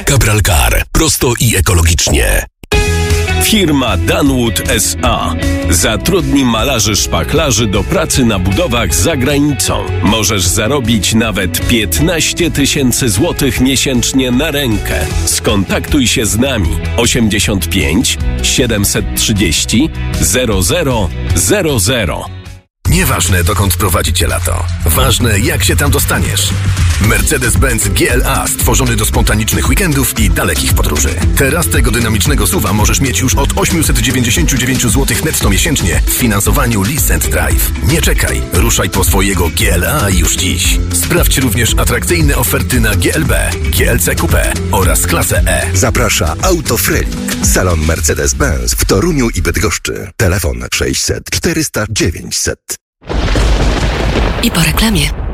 Cabralcar. Prosto i ekologicznie. Firma Danwood S.A. zatrudni malarzy szpachlarzy do pracy na budowach za granicą. Możesz zarobić nawet 15 000 złotych miesięcznie na rękę. Skontaktuj się z nami. 85 730 0000. Nieważne, dokąd prowadzi cię lato. Ważne, jak się tam dostaniesz. Mercedes-Benz GLA stworzony do spontanicznych weekendów i dalekich podróży. Teraz tego dynamicznego SUV-a możesz mieć już od 899 zł netto miesięcznie w finansowaniu Lease & Drive. Nie czekaj, ruszaj po swojego GLA już dziś. Sprawdź również atrakcyjne oferty na GLB, GLC Coupé oraz klasę E. Zaprasza Autofrelik. Salon Mercedes-Benz w Toruniu i Bydgoszczy. Telefon 600 400 900. I po reklamie.